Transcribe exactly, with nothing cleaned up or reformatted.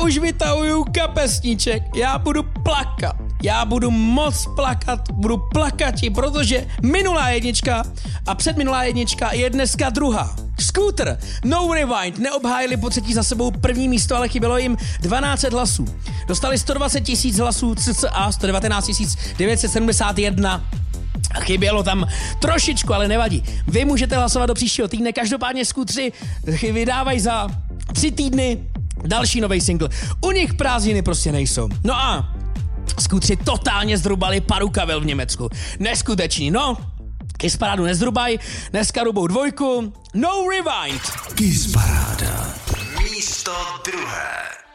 už vytahuju kapesníček, já budu plakat. Já budu moc plakat, budu plakati, protože minulá jednička a předminulá jednička je dneska druhá. Scooter, No Rewind, neobhájili po třetí za sebou první místo, ale chybělo jim dvanáct set hlasů. Dostali sto dvacet tisíc hlasů, cca sto devatenáct tisíc devět set sedmdesát jedna. Chybělo tam trošičku, ale nevadí. Vy můžete hlasovat do příštího týdne, každopádně Scootři vydávají za tři týdny další nový single. U nich prázdniny prostě nejsou. No a Scootři totálně zdrubali Parukavel v Německu. Neskutečný, no. Kiss Parádu nezdrubaj, dneska rubou dvojku. No Rewind. Kiss Paráda. Místo druhé.